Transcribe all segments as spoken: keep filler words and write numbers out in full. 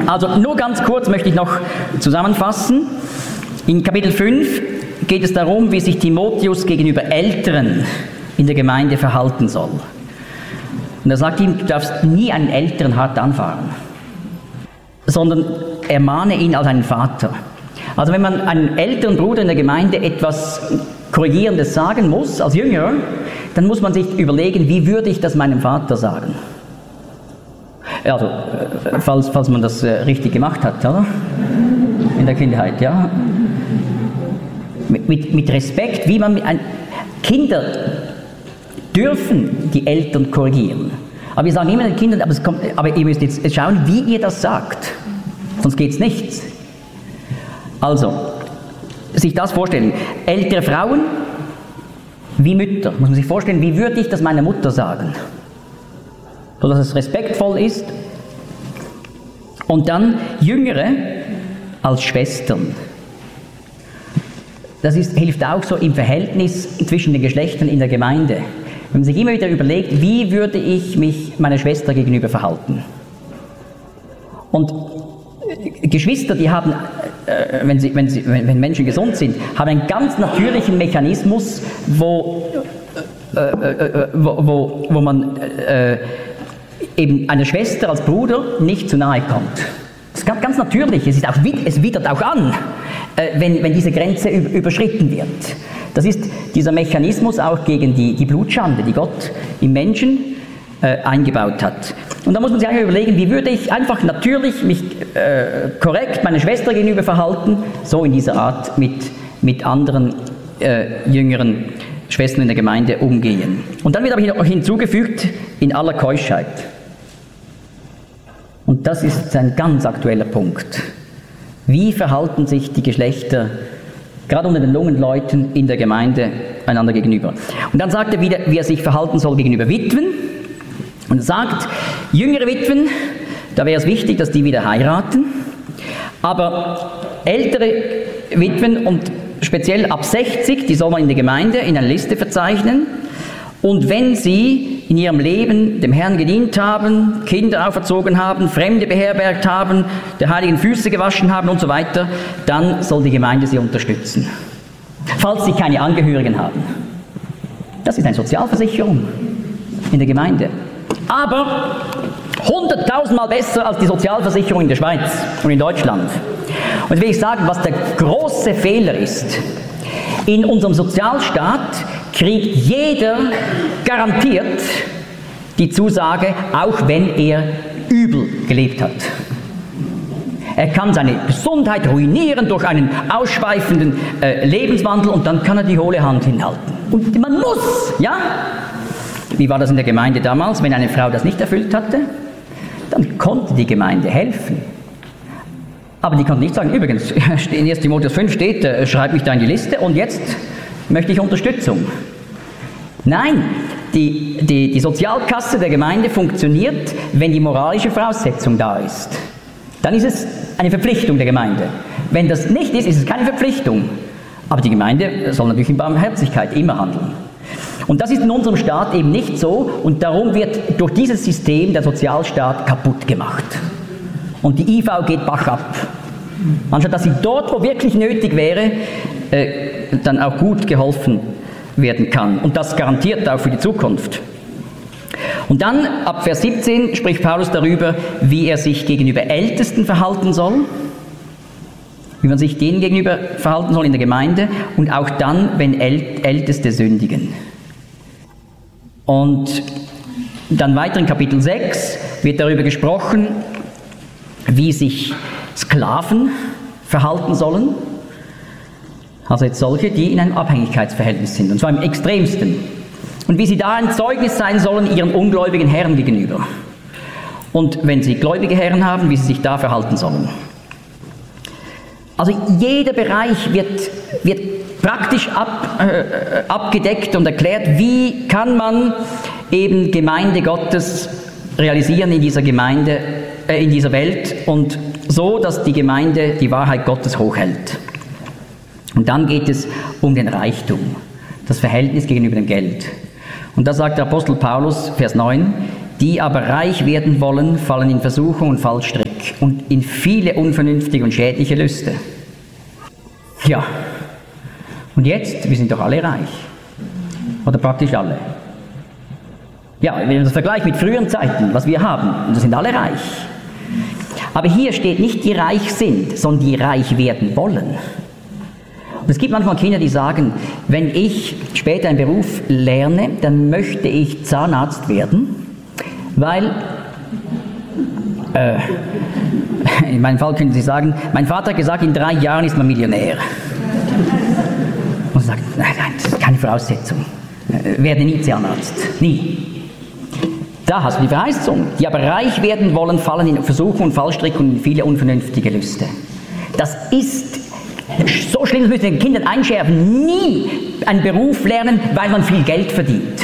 Also nur ganz kurz möchte ich noch zusammenfassen. In Kapitel fünf geht es darum, wie sich Timotheus gegenüber Älteren in der Gemeinde verhalten soll. Und er sagt ihm, du darfst nie einen Älteren hart anfahren, sondern ermahne ihn als einen Vater. Also wenn man einem älteren Bruder in der Gemeinde etwas Korrigierendes sagen muss, als Jüngerer, dann muss man sich überlegen, wie würde ich das meinem Vater sagen? Also, falls, falls man das richtig gemacht hat, oder? In der Kindheit, ja. Mit, mit, mit Respekt, wie man... Ein, Kinder dürfen die Eltern korrigieren. Aber wir sagen immer den Kindern, aber, es kommt, aber ihr müsst jetzt schauen, wie ihr das sagt. Sonst geht es nichts. Also, sich das vorstellen. Ältere Frauen wie Mütter. Muss man sich vorstellen, wie würde ich das meiner Mutter sagen? So dass es respektvoll ist. Und dann Jüngere als Schwestern. Das ist, hilft auch so im Verhältnis zwischen den Geschlechtern in der Gemeinde. Wenn man sich immer wieder überlegt, wie würde ich mich meiner Schwester gegenüber verhalten? Und Geschwister, die haben, äh, wenn, sie, wenn, sie, wenn Menschen gesund sind, haben einen ganz natürlichen Mechanismus, wo, äh, äh, wo, wo, wo man äh, eben einer Schwester als Bruder nicht zu nahe kommt. Das ist ganz, ganz natürlich, es, ist auch, es widert auch an, äh, wenn, wenn diese Grenze überschritten wird. Das ist dieser Mechanismus auch gegen die, die Blutschande, die Gott im Menschen äh, eingebaut hat. Und da muss man sich eigentlich überlegen, wie würde ich einfach natürlich mich äh, korrekt meiner Schwester gegenüber verhalten, so in dieser Art mit, mit anderen äh, jüngeren Schwestern in der Gemeinde umgehen. Und dann wird aber hinzugefügt, in aller Keuschheit. Und das ist ein ganz aktueller Punkt. Wie verhalten sich die Geschlechter, gerade unter den jungen Leuten in der Gemeinde, einander gegenüber? Und dann sagt er wieder, wie er sich verhalten soll gegenüber Witwen. Und er sagt, jüngere Witwen, da wäre es wichtig, dass die wieder heiraten. Aber ältere Witwen und speziell ab sechzig, die soll man in der Gemeinde in einer Liste verzeichnen. Und wenn sie in ihrem Leben dem Herrn gedient haben, Kinder auferzogen haben, Fremde beherbergt haben, der Heiligen Füße gewaschen haben und so weiter, dann soll die Gemeinde sie unterstützen. Falls sie keine Angehörigen haben. Das ist eine Sozialversicherung in der Gemeinde. Aber hunderttausendmal besser als die Sozialversicherung in der Schweiz und in Deutschland. Und jetzt will ich sagen, was der große Fehler ist. In unserem Sozialstaat kriegt jeder garantiert die Zusage, auch wenn er übel gelebt hat. Er kann seine Gesundheit ruinieren durch einen ausschweifenden äh, Lebenswandel und dann kann er die hohle Hand hinhalten. Und man muss, ja? Wie war das in der Gemeinde damals? Wenn eine Frau das nicht erfüllt hatte, dann konnte die Gemeinde helfen. Aber die konnte nicht sagen, übrigens, in erster Timotheus fünf steht, äh, schreib mich da in die Liste und jetzt möchte ich Unterstützung. Nein, die, die, die Sozialkasse der Gemeinde funktioniert, wenn die moralische Voraussetzung da ist. Dann ist es eine Verpflichtung der Gemeinde. Wenn das nicht ist, ist es keine Verpflichtung. Aber die Gemeinde soll natürlich in Barmherzigkeit immer handeln. Und das ist in unserem Staat eben nicht so und darum wird durch dieses System der Sozialstaat kaputt gemacht. Und die I V geht bach ab. Anstatt dass sie dort, wo wirklich nötig wäre, äh, dann auch gut geholfen werden kann. Und das garantiert auch für die Zukunft. Und dann, ab Vers siebzehn, spricht Paulus darüber, wie er sich gegenüber Ältesten verhalten soll, wie man sich denen gegenüber verhalten soll in der Gemeinde und auch dann, wenn Äl- Älteste sündigen. Und dann weiter in Kapitel sechs wird darüber gesprochen, wie sich Sklaven verhalten sollen. Also jetzt solche, die in einem Abhängigkeitsverhältnis sind, und zwar im extremsten. Und wie sie da ein Zeugnis sein sollen ihren ungläubigen Herren gegenüber. Und wenn sie gläubige Herren haben, wie sie sich da verhalten sollen. Also jeder Bereich wird, wird praktisch ab, äh, abgedeckt und erklärt, wie kann man eben Gemeinde Gottes realisieren in dieser Gemeinde, äh, in dieser Welt und so, dass die Gemeinde die Wahrheit Gottes hochhält. Und dann geht es um den Reichtum, das Verhältnis gegenüber dem Geld. Und da sagt der Apostel Paulus, Vers neun, Die aber reich werden wollen, fallen in Versuchung und Fallstrick und in viele unvernünftige und schädliche Lüste. Ja, und jetzt, wir sind doch alle reich. Oder praktisch alle. Ja, wenn man das vergleicht mit früheren Zeiten, was wir haben, da sind alle reich. Aber hier steht nicht, die reich sind, sondern die reich werden wollen. Und es gibt manchmal Kinder, die sagen, wenn ich später einen Beruf lerne, dann möchte ich Zahnarzt werden, weil, äh, in meinem Fall können Sie sagen, mein Vater hat gesagt, in drei Jahren ist man Millionär. Und sie sagt, nein, nein, das ist keine Voraussetzung. Äh, werde nie Zahnarzt, nie. Da hast du die Verheißung. Die aber reich werden wollen, fallen in Versuchung und Fallstrick und in viele unvernünftige Lüste. Das ist so schlimm, das müssen wir den Kindern einschärfen. Nie einen Beruf lernen, weil man viel Geld verdient.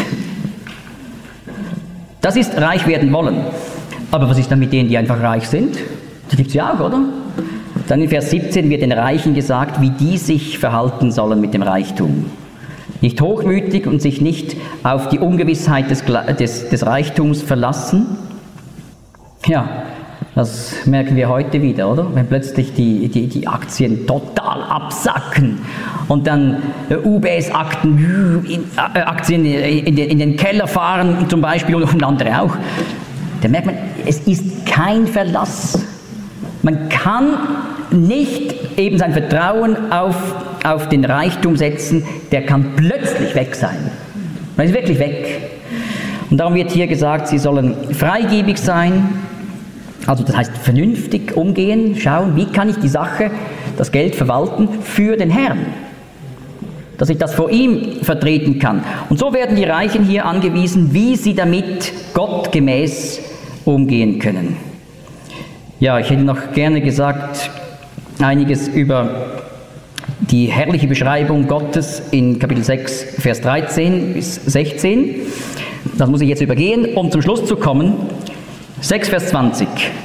Das ist reich werden wollen. Aber was ist dann mit denen, die einfach reich sind? Die gibt es ja auch, oder? Dann in Vers siebzehn wird den Reichen gesagt, wie die sich verhalten sollen mit dem Reichtum. Nicht hochmütig und sich nicht auf die Ungewissheit des, des, des Reichtums verlassen. Ja, das merken wir heute wieder, oder? Wenn plötzlich die, die, die Aktien total absacken und dann äh, U B S-Akten, äh, Aktien in den, in den Keller fahren zum Beispiel und andere auch. Da merkt man, es ist kein Verlass. Man kann nicht eben sein Vertrauen auf, auf den Reichtum setzen, der kann plötzlich weg sein. Man ist wirklich weg. Und darum wird hier gesagt, sie sollen freigebig sein, also das heißt vernünftig umgehen, schauen, wie kann ich die Sache, das Geld verwalten für den Herrn, dass ich das vor ihm vertreten kann. Und so werden die Reichen hier angewiesen, wie sie damit gottgemäß umgehen können. Ja, ich hätte noch gerne gesagt, einiges über die herrliche Beschreibung Gottes in Kapitel sechs, Vers dreizehn bis sechzehn. Das muss ich jetzt übergehen, um zum Schluss zu kommen. sechs, Vers zwanzig.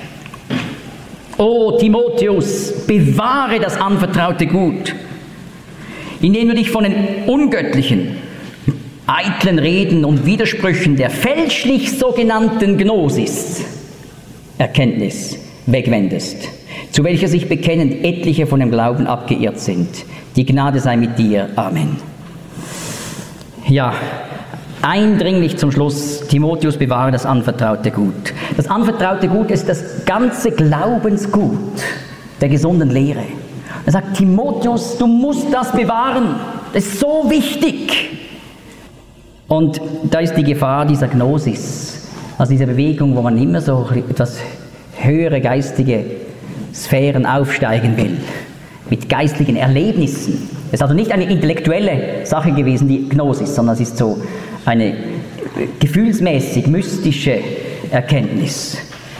O Timotheus, bewahre das anvertraute Gut, indem du dich von den ungöttlichen, eitlen Reden und Widersprüchen der fälschlich sogenannten Gnosis, Erkenntnis, wegwendest, zu welcher sich bekennend etliche von dem Glauben abgeirrt sind. Die Gnade sei mit dir. Amen. Ja, eindringlich zum Schluss, Timotheus, bewahre das anvertraute Gut. Das anvertraute Gut ist das ganze Glaubensgut der gesunden Lehre. Er sagt, Timotheus, du musst das bewahren. Das ist so wichtig. Und da ist die Gefahr dieser Gnosis, also dieser Bewegung, wo man immer so etwas höhere geistige Sphären aufsteigen will, mit geistlichen Erlebnissen. Es ist also nicht eine intellektuelle Sache gewesen, die Gnosis, sondern es ist so eine gefühlsmäßig mystische Erkenntnis.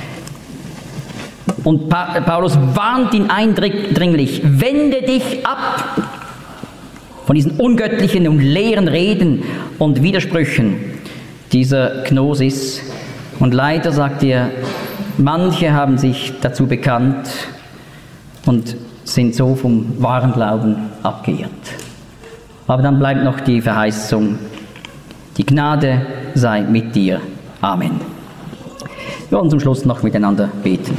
Und pa- Paulus warnt ihn eindringlich, wende dich ab von diesen ungöttlichen und leeren Reden und Widersprüchen dieser Gnosis. Und leider, sagt er, manche haben sich dazu bekannt und sind so vom wahren Glauben abgeirrt. Aber dann bleibt noch die Verheißung, die Gnade sei mit dir. Amen. Wir wollen zum Schluss noch miteinander beten.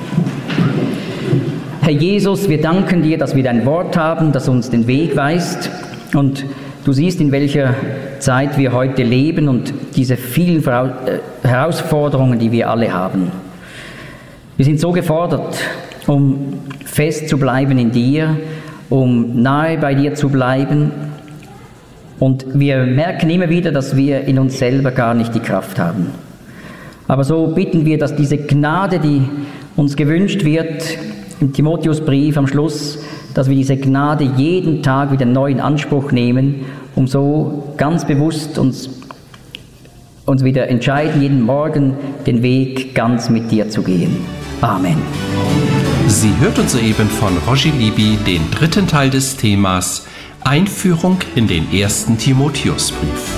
Herr Jesus, wir danken dir, dass wir dein Wort haben, das uns den Weg weist. Und du siehst, in welcher Zeit wir heute leben und diese vielen Herausforderungen, die wir alle haben. Wir sind so gefordert, um fest zu bleiben in dir, um nahe bei dir zu bleiben. Und wir merken immer wieder, dass wir in uns selber gar nicht die Kraft haben. Aber so bitten wir, dass diese Gnade, die uns gewünscht wird, im Timotheusbrief am Schluss, dass wir diese Gnade jeden Tag wieder neu in Anspruch nehmen, um so ganz bewusst uns, uns wieder entscheiden, jeden Morgen den Weg ganz mit dir zu gehen. Amen. Sie hörten soeben von Roger Libby den dritten Teil des Themas Einführung in den ersten Timotheusbrief.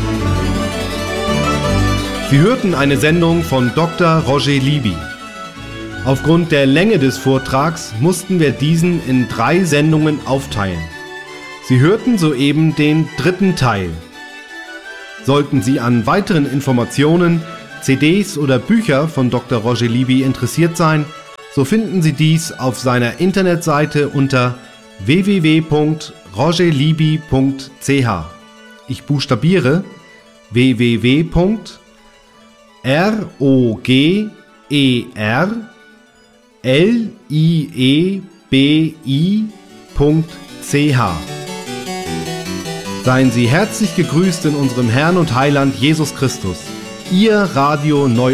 Sie hörten eine Sendung von Doktor Roger Libby. Aufgrund der Länge des Vortrags mussten wir diesen in drei Sendungen aufteilen. Sie hörten soeben den dritten Teil. Sollten Sie an weiteren Informationen C Ds oder Bücher von Doktor Roger Libby interessiert sein, so finden Sie dies auf seiner Internetseite unter w w w punkt roger libby punkt c h. Ich buchstabiere w w w punkt roger libby punkt c h. Seien Sie herzlich gegrüßt in unserem Herrn und Heiland Jesus Christus. Ihr Radio Neu